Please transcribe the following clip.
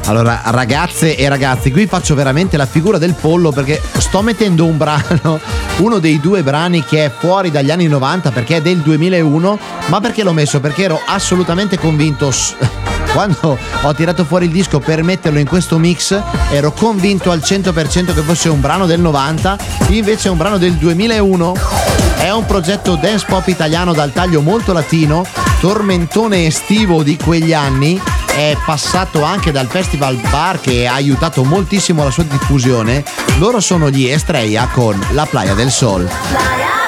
Allora, ragazze e ragazzi, qui faccio veramente la figura del pollo perché sto mettendo un brano, uno dei due brani che è fuori dagli anni 90 perché è del 2001, ma perché l'ho messo? Perché ero assolutamente convinto, quando ho tirato fuori il disco per metterlo in questo mix, ero convinto al 100% che fosse un brano del 90, invece è un brano del 2001. È un progetto dance pop italiano dal taglio molto latino, tormentone estivo di quegli anni. È passato anche dal Festival Bar che ha aiutato moltissimo la sua diffusione. Loro sono gli Estrella con La Playa del Sol.